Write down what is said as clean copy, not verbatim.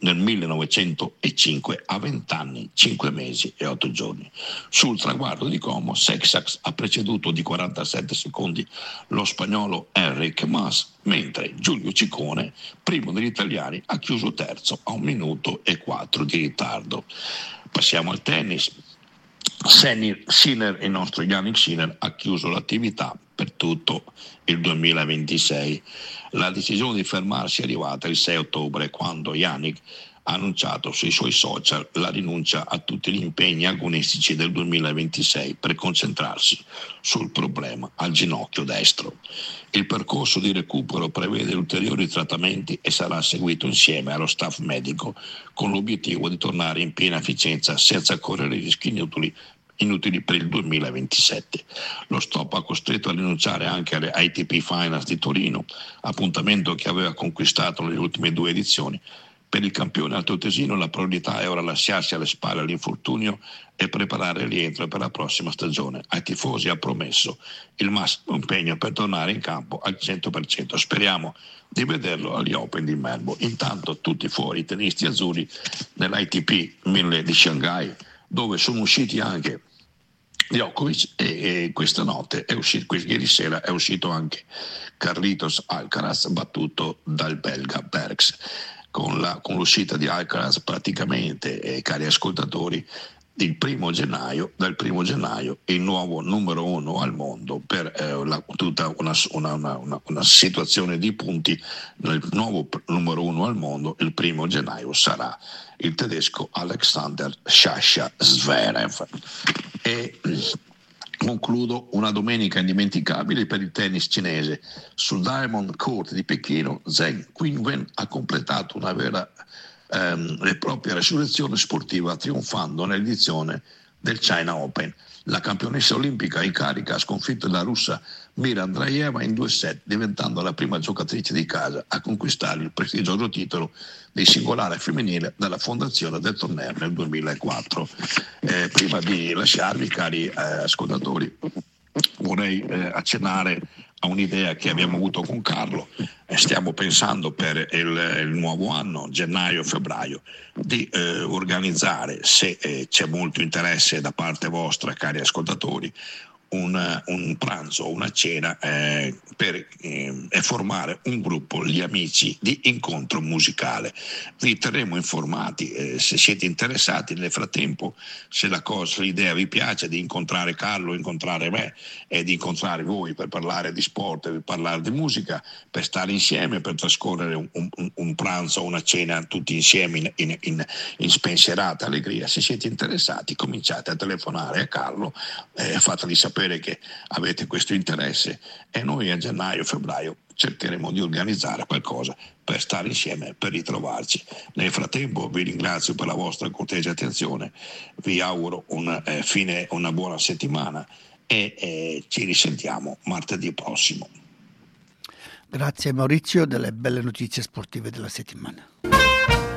nel 1905 a 20 anni, 5 mesi e 8 giorni. Sul traguardo di Como, Sexax ha preceduto di 47 secondi lo spagnolo Enric Mas, mentre Giulio Ciccone, primo degli italiani, ha chiuso terzo a 1 minuto e 4 di ritardo. Passiamo al tennis. Sinner, il nostro Yannick Sinner, ha chiuso l'attività per tutto il 2026. La decisione di fermarsi è arrivata il 6 ottobre, quando Yannick ha annunciato sui suoi social la rinuncia a tutti gli impegni agonistici del 2026 per concentrarsi sul problema al ginocchio destro. Il percorso di recupero prevede ulteriori trattamenti e sarà seguito insieme allo staff medico con l'obiettivo di tornare in piena efficienza senza correre rischi inutili per il 2027. Lo stop ha costretto a rinunciare anche alle ATP Finals di Torino, appuntamento che aveva conquistato nelle ultime 2 edizioni. Per il campione altoatesino la priorità è ora lasciarsi alle spalle l'infortunio e preparare il rientro per la prossima stagione. Ai tifosi ha promesso il massimo impegno per tornare in campo al 100%. Speriamo di vederlo agli Open di Melbourne. Intanto tutti fuori i tennisti azzurri nell'ITP 1000 di Shanghai, dove sono usciti anche Djokovic e questa notte ieri sera è uscito anche Carlitos Alcaraz, battuto dal belga Bergs. Con l'uscita di Alcaraz praticamente, cari ascoltatori, dal 1 gennaio il nuovo numero 1 al mondo per tutta una situazione di punti. Il nuovo numero 1 al mondo il 1 gennaio sarà il tedesco Alexander Sasha Zverev. E concludo una domenica indimenticabile per il tennis cinese. Sul Diamond Court di Pechino, Zheng Qinwen ha completato una vera e propria resurrezione sportiva, trionfando nell'edizione del China Open. La campionessa olimpica in carica ha sconfitto la russa Mira Andreeva in 2 set, diventando la prima giocatrice di casa a conquistare il prestigioso titolo di singolare femminile dalla fondazione del torneo nel 2004. Prima di lasciarvi, cari ascoltatori, vorrei accennare a un'idea che abbiamo avuto con Carlo. Stiamo pensando per il nuovo anno, gennaio-febbraio, di organizzare, se c'è molto interesse da parte vostra, cari ascoltatori, un pranzo o una cena per formare un gruppo, gli amici di incontro musicale. Vi terremo informati se siete interessati. Nel frattempo, se l'idea vi piace di incontrare Carlo, incontrare me e di incontrare voi per parlare di sport, per parlare di musica, per stare insieme, per trascorrere un pranzo o una cena tutti insieme in spensierata allegria, se siete interessati cominciate a telefonare a Carlo, fateli sapere che avete questo interesse e noi a gennaio-febbraio cercheremo di organizzare qualcosa per stare insieme, per ritrovarci. Nel frattempo vi ringrazio per la vostra cortese attenzione, vi auguro una buona settimana e ci risentiamo martedì prossimo. Grazie Maurizio delle belle notizie sportive della settimana.